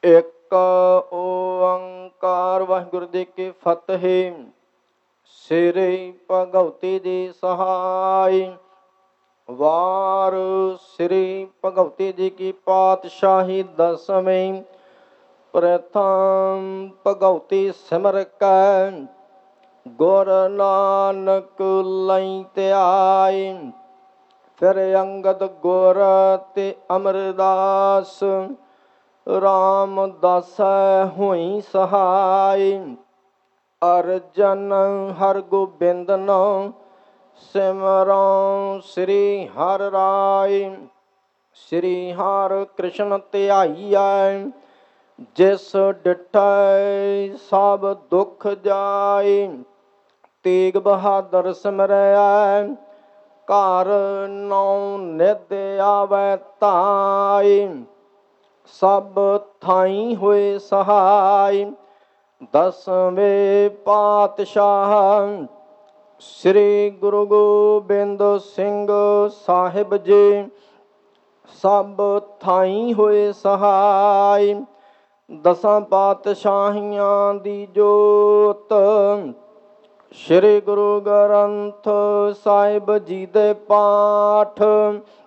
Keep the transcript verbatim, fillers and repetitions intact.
ਇੱਕ ਓੰਕਾਰ ਵਾਹਿਗੁਰੂ ਜੀ ਕੀ ਫਤਿਹ। ਸ੍ਰੀ ਭਗਵਤੀ ਜੀ ਸਹਾਈ। ਵਾਰ ਸ੍ਰੀ ਭਗਵਤੀ ਜੀ ਕੀ ਪਾਤਸ਼ਾਹੀ ਦਸਵੀਂ। ਪ੍ਰਥਮ ਭਗਵਤੀ ਸਿਮਰ ਕੈ ਗੁਰ ਨਾਨਕ ਲਈ ਧਿਆਈ। ਫਿਰ ਅੰਗਦ ਗੁਰ ਤੇ ਅਮਰਦਾਸ ਰਾਮਦਾਸੈ ਹੋਈ ਸਹਾਈ। ਅਰਜਨ ਹਰਗੋਬਿੰਦ ਨੋ ਸਿਮਰਉ ਸ੍ਰੀ ਹਰਿ ਰਾਇ। ਸ੍ਰੀ ਹਰਿ ਕ੍ਰਿਸ਼ਨ ਧਿਆਈਐ ਜਿਸ ਡਿਠੈ ਸਭ ਦੁਖ ਜਾਇ। ਤੇਗ ਬਹਾਦਰ ਸਿਮਰੈ ਘਰ ਨੌ ਨਿਧ ਆਵੈ ਧਾਇ। ਸਭ ਥਾਈ ਹੋਏ ਸਹਾਈ। ਦਸਵੇਂ ਪਾਤਸ਼ਾਹ ਸ੍ਰੀ ਗੁਰੂ ਗੋਬਿੰਦ ਸਿੰਘ ਸਾਹਿਬ ਜੀ ਸਭ ਥਾਈ ਹੋਏ ਸਹਾਈ। ਦਸਾਂ ਪਾਤਸ਼ਾਹੀਆਂ ਦੀ ਜੋਤ ਸ੍ਰੀ ਗੁਰੂ ਗ੍ਰੰਥ ਸਾਹਿਬ ਜੀ ਦੇ ਪਾਠ